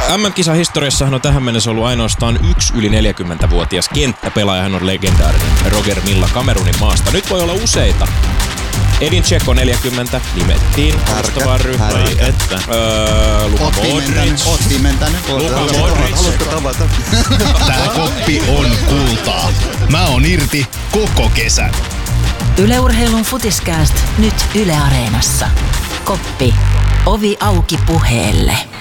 MM-kisahistoriassahan on tähän mennessä ollut ainoastaan yksi yli 40-vuotias kenttäpelaaja. Hän on legendaarinen Roger Milla Kamerunin maasta. Nyt voi olla useita. Edin Dzeko 40 nimettiin alustavaan ryhmään. Luka Modric. Oot pimentänyt. Luka Modric. Haluatko tavata? Tää koppi on kultaa. Mä oon irti koko kesän. Yle Urheilun Futiskääst nyt Yle Areenassa. Koppi. Ovi auki puheelle.